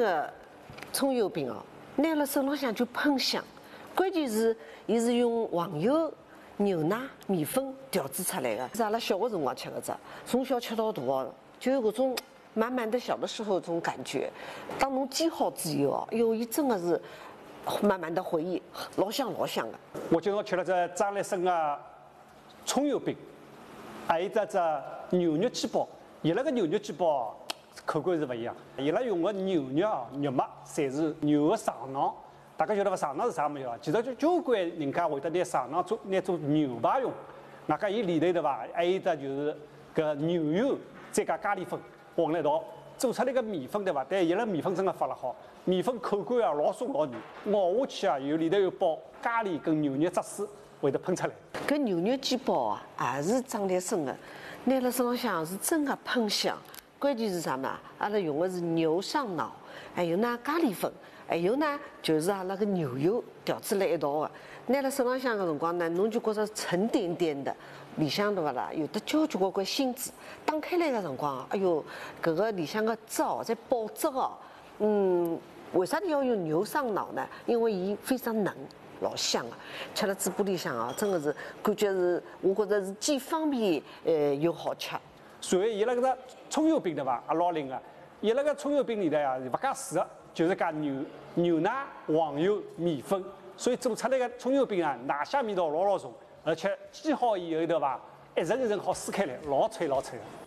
个葱油饼哦，拿了手浪向就喷香。关键是，伊是用黄油、牛奶、米粉调制出来的，是阿拉小的辰光吃的只，从小吃到大哦，就有搿种满满的小的时候这种感觉。当侬煎好之后哦，哎哟，伊真的是满满的回忆，老香老香的。 我今朝吃了只张力生的葱油饼，还有只牛肉鸡煲。伊拉个牛肉鸡煲口感是不一样，伊拉用的牛肉啊，肉末侪是牛的上囊。大家晓得伐？上囊是啥物事啊？其实就交关人家会得拿上囊拿做牛排用。外加伊里头对伐？还有只就是搿牛油再加咖喱粉混了一道，做出来个米粉对伐？但伊拉米粉真的发了好，米粉口感啊老松老软，咬下去啊有里头有包咖喱跟牛肉汁水会得喷出来。 搿牛肉鸡煲啊，也是张力生的，拿了手浪向是真的喷香。关键是啥嘛？阿拉用的是牛上脑，还有呢咖喱粉，还有呢就是阿拉个牛油调制辣一道的。拿了手浪向个辰光呢，侬就觉着沉甸甸的，里向对伐啦？有的交交关关芯子。打开来个辰光，哎哟，搿个里向个汁哦，在爆汁哦。为啥要用牛上脑呢？因为伊非常嫩。老香啊，吃了嘴巴里向啊，真的是感觉是，我觉着是既方便又好吃。 所以伊拉搿个葱油饼对伐？也老灵个。伊拉个葱油饼里头啊，勿加水个，就是加牛奶、黄油、米粉，所以做出来个葱油饼啊，奶香味道老重，而且煎好以后对伐，一层一层好撕开来，老脆老脆个。